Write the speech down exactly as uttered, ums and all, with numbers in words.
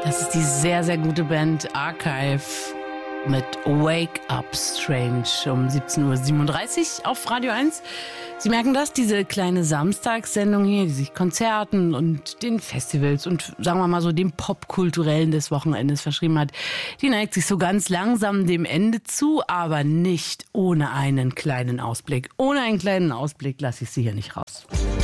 Das ist die sehr, sehr gute Band Archive mit Wake Up Strange um siebzehn Uhr siebenunddreißig auf Radio eins. Sie merken das, diese kleine Samstagssendung hier, die sich Konzerten und den Festivals und sagen wir mal so dem Popkulturellen des Wochenendes verschrieben hat, die neigt sich so ganz langsam dem Ende zu, aber nicht ohne einen kleinen Ausblick. Ohne einen kleinen Ausblick lasse ich Sie hier nicht raus.